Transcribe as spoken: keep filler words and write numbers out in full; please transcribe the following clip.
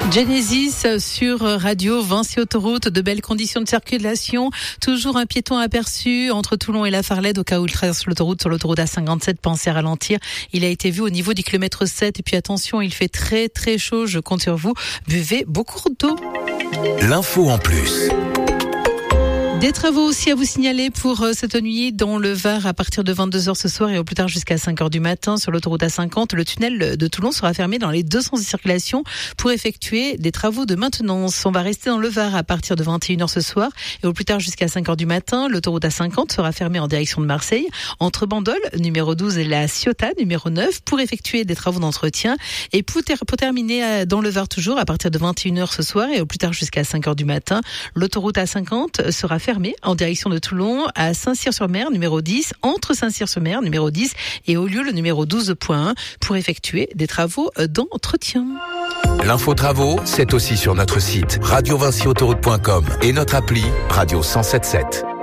Genesis sur Radio Vinci Autoroute, de belles conditions de circulation, toujours un piéton aperçu entre Toulon et La Farlède au cas où il traverse l'autoroute sur l'autoroute A cinquante-sept, pensez à ralentir. Il a été vu au niveau du kilomètre sept et puis attention, il fait très très chaud, je compte sur vous, buvez beaucoup d'eau. L'info en plus. Des travaux aussi à vous signaler pour cette nuit dans le Var à partir de vingt-deux heures ce soir et au plus tard jusqu'à cinq heures du matin sur l'autoroute A cinquante. Le tunnel de Toulon sera fermé dans les deux sens de circulation pour effectuer des travaux de maintenance. On va rester dans le Var à partir de vingt et une heures ce soir et au plus tard jusqu'à cinq heures du matin. L'autoroute A cinquante sera fermée en direction de Marseille entre Bandol, numéro douze, et la Ciotat, numéro neuf, pour effectuer des travaux d'entretien. Et pour, ter- pour terminer dans le Var toujours à partir de vingt et une heures ce soir et au plus tard jusqu'à cinq heures du matin, l'autoroute A cinquante sera fermée fermé en direction de Toulon à Saint-Cyr-sur-Mer, numéro dix, entre Saint-Cyr-sur-Mer, numéro dix, et au lieu le numéro douze point un, pour effectuer des travaux d'entretien. L'info travaux, c'est aussi sur notre site radio vinci autoroute point com et notre appli Radio cent sept sept.